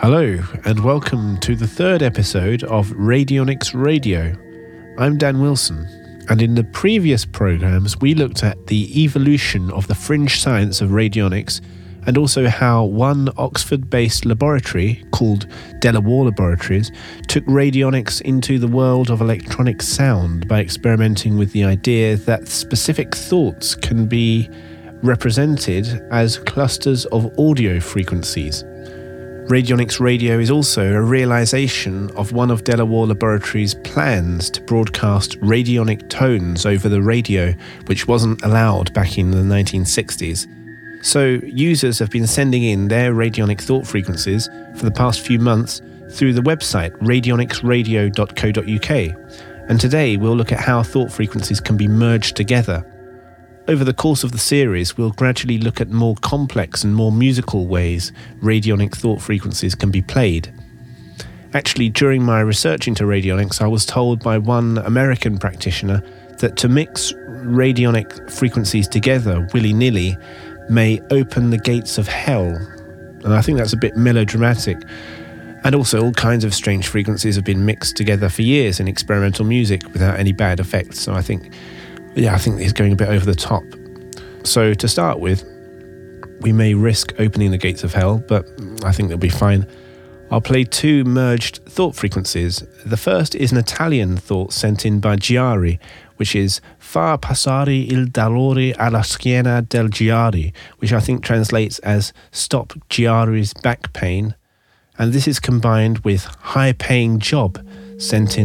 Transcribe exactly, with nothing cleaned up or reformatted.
Hello, and welcome to the third episode of Radionics Radio. I'm Dan Wilson, and in the previous programs we looked at the evolution of the fringe science of radionics and also how one Oxford-based laboratory called Delaware Laboratories took radionics into the world of electronic sound by experimenting with the idea that specific thoughts can be represented as clusters of audio frequencies. Radionics Radio is also a realization of one of Delaware Laboratories' plans to broadcast radionic tones over the radio, which wasn't allowed back in the nineteen sixties. So users have been sending in their radionic thought frequencies for the past few months through the website radionics radio dot co dot uk. And today we'll look at how thought frequencies can be merged together. Over the course of the series, we'll gradually look at more complex and more musical ways radionic thought frequencies can be played. Actually, during my research into radionics, I was told by one American practitioner that to mix radionic frequencies together willy-nilly may open the gates of hell. And I think that's a bit melodramatic. And also all kinds of strange frequencies have been mixed together for years in experimental music without any bad effects. So I think Yeah, I think he's going a bit over the top. So to start with, we may risk opening the gates of hell, but I think they'll be fine. I'll play two merged thought frequencies. The first is an Italian thought sent in by Giari, which is Fa passare il dolore alla schiena del Giari, which I think translates as stop Giari's back pain. And this is combined with high-paying job sent in